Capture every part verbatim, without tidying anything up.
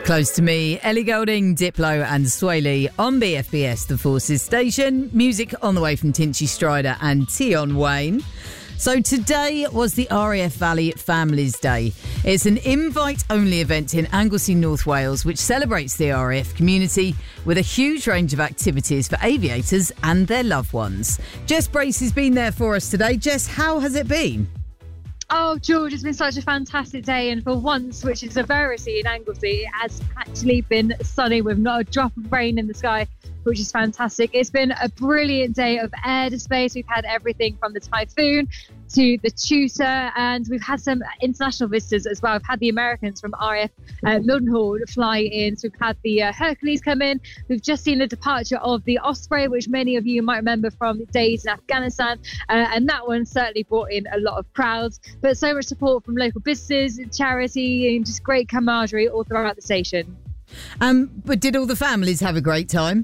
Close to Me, Ellie Goulding, Diplo and Sway Lee on B F B S, the Forces station. Music on the way from Tinchy Strider and Tion Wayne. So today was the R A F Valley Families Day. It's an invite-only event in Anglesey, North Wales, which celebrates the R A F community with a huge range of activities for aviators and their loved ones. Jess Brace has been there for us today. Jess, how has it been? Oh, George, it's been such a fantastic day, and for once, which is a rarity in Anglesey, it has actually been sunny with not a drop of rain in the sky, which is fantastic. It's been a brilliant day of air displays. We've had everything from the Typhoon to the Tutor, and we've had some international visitors as well. We've had the Americans from R A F uh, Mildenhall fly in, so we've had the uh, Hercules come in. We've just seen the departure of the Osprey, which many of you might remember from days in Afghanistan, uh, and that one certainly brought in a lot of crowds, but so much support from local businesses, charity, and just great camaraderie all throughout the station. Um, but did all the families have a great time?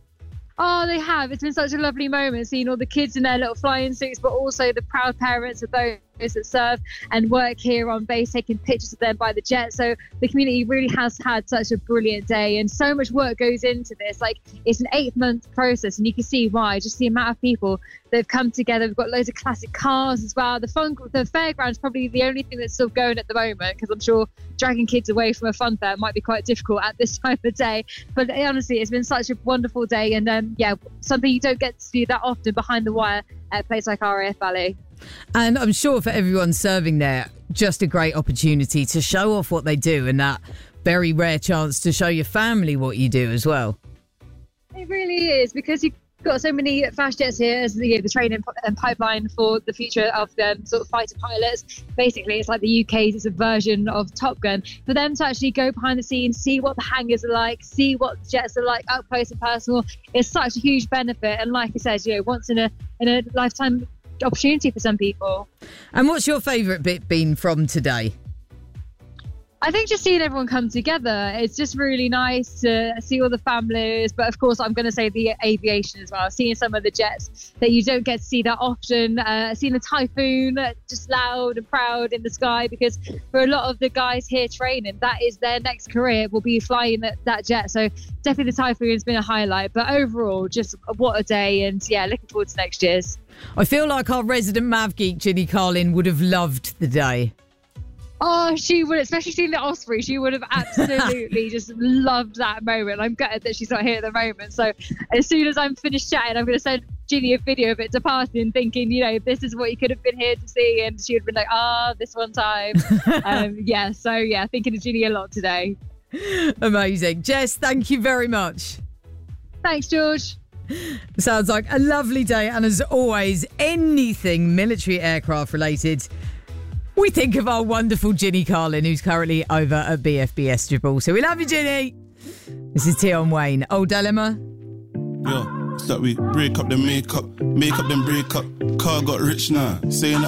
Oh, they have. It's been such a lovely moment seeing all the kids in their little flying suits, but also the proud parents of those that serve and work here on base, taking pictures of them by the jet. So the community really has had such a brilliant day, and so much work goes into this. Like, it's an eight month process, and you can see why. Just the amount of people that have come together. We've got loads of classic cars as well. The fun, the fairground's probably the only thing that's still going at the moment, because I'm sure dragging kids away from a fun fair might be quite difficult at this time of day. But honestly, it's been such a wonderful day, and um, yeah, something you don't get to do that often behind the wire at a place like R A F Valley. And I'm sure for everyone serving there, just a great opportunity to show off what they do, and that very rare chance to show your family what you do as well. It really is, because you've got so many fast jets here as the, the training and pipeline for the future of um, sort of fighter pilots. Basically, it's like the U K's, it's a version of Top Gun. For them to actually go behind the scenes, see what the hangars are like, see what the jets are like up close and personal, it's such a huge benefit. And like I said, you know, once in a in a lifetime opportunity for some people. And what's your favourite bit been from today? I think just seeing everyone come together, it's just really nice to see all the families. But of course, I'm going to say the aviation as well. Seeing some of the jets that you don't get to see that often. Uh, seeing the Typhoon just loud and proud in the sky, because for a lot of the guys here training, that is their next career, will be flying that, that jet. So definitely the Typhoon has been a highlight. But overall, just what a day. And yeah, looking forward to next year's. I feel like our resident Mav geek, Ginny Carlin, would have loved the day. Oh, she would, especially seeing the Osprey. She would have absolutely just loved that moment. I'm gutted that she's not here at the moment. So as soon as I'm finished chatting, I'm going to send Ginny a video of it departing, thinking, you know, this is what you could have been here to see. And she would have been like, ah, oh, this one time. um, yeah, so yeah, thinking of Ginny a lot today. Amazing. Jess, thank you very much. Thanks, George. Sounds like a lovely day. And as always, anything military aircraft related, we think of our wonderful Ginny Carlin, who's currently over at B F B S Gibraltar. So we love you, Ginny. This is Tion Wayne. Old Dilemma. Yo, it's that we break up the makeup, make up then break up. Car got rich now, saying